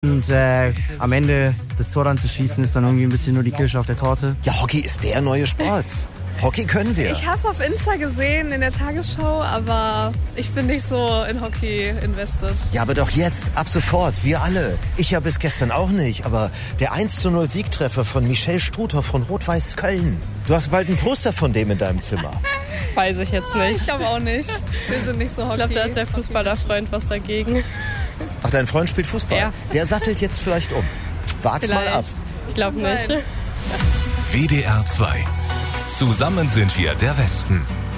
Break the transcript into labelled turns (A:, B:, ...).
A: Und am Ende das Tor dann zu schießen, ist dann irgendwie ein bisschen nur die Kirsche auf der Torte.
B: Ja, Hockey ist der neue Sport. Hockey können wir.
C: Ich habe es auf Insta gesehen in der Tagesschau, aber ich bin nicht so in Hockey invested.
B: Ja, aber doch jetzt, ab sofort, wir alle. Ich ja bis gestern auch nicht, aber der 1:0 Siegtreffer von Michel Struthoff von Rot-Weiß Köln. Du hast bald ein Poster von dem in deinem Zimmer.
D: Weiß ich jetzt nicht.
C: Ich glaube auch nicht. Wir sind nicht so Hockey.
D: Ich glaube, da hat der Fußballerfreund was dagegen.
B: Ach, dein Freund spielt Fußball?
D: Ja.
B: Der sattelt jetzt vielleicht um. Warte mal ab.
D: Ich glaube nicht.
E: WDR 2. Zusammen sind wir der Westen.